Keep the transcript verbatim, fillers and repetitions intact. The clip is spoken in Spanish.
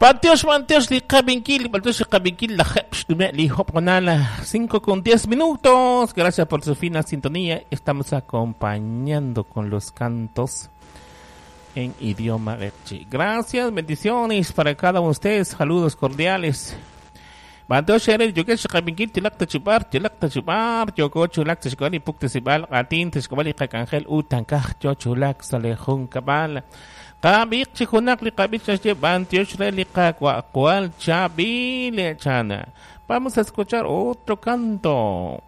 Banteos, Banteos, li Cabinkil, Banteos, Cabinkil, la Hepshtume, li Hopnala, cinco con diez minutos. Gracias por su fina sintonía. Estamos acompañando con los cantos en idioma Lerchi. Gracias, bendiciones para cada uno de ustedes. Saludos cordiales. Banteos, Shere, yo que Cabinkil, Tilak Tachipar, Tilak Tachipar, yo cocho, Lak Tachikari, Puktesibal, Gatin, Tachikabali, Kakangel, Utankaj, Chochulak, Salejun, Kabal. Kabik chikunak li kabik chache bantios li kakwa cual chabile chana. Vamos a escuchar otro canto.